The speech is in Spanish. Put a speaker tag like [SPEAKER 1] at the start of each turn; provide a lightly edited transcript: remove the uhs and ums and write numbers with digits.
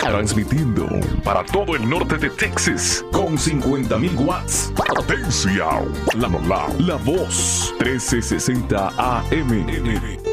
[SPEAKER 1] transmitiendo para todo el norte de Texas con 50.000 watts. Potencia, la voz 1360 AM.